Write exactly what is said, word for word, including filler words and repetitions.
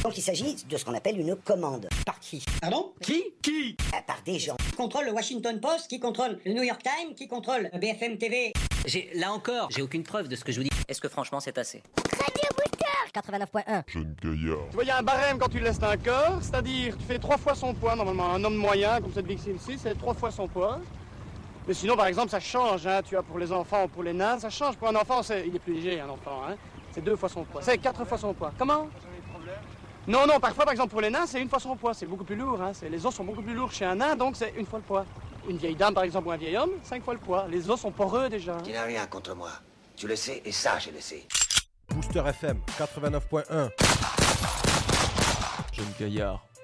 Donc il s'agit de ce qu'on appelle une commande. Par qui? Pardon? Qui? Qui? Ah, par des gens. Qui contrôle le Washington Post, qui contrôle le New York Times, qui contrôle B F M T V. J'ai, là encore, j'ai aucune preuve de ce que je vous dis. Est-ce que franchement c'est assez? Radio Booster quatre-vingt-neuf point un. Jeune gaillard. Tu vois, il y a un barème quand tu laisses un corps, c'est-à-dire tu fais trois fois son poids, normalement. Un homme moyen, comme cette victime-ci, c'est trois fois son poids. Mais sinon, par exemple, ça change, hein, tu vois, pour les enfants ou pour les nains, ça change. Pour un enfant, c'est... il est plus léger, un enfant, hein. C'est deux fois son poids. C'est quatre fois son poids. Comment? Non, non, parfois, par exemple, pour les nains, c'est une fois son poids. C'est beaucoup plus lourd, hein. C'est... Les os sont beaucoup plus lourds chez un nain, donc c'est une fois le poids. Une vieille dame, par exemple, ou un vieil homme, cinq fois le poids. Les os sont poreux, déjà. Tu n'as rien contre moi. Tu le sais, et ça, je le sais. Booster F M quatre-vingt-neuf point un. Jeune gaillard.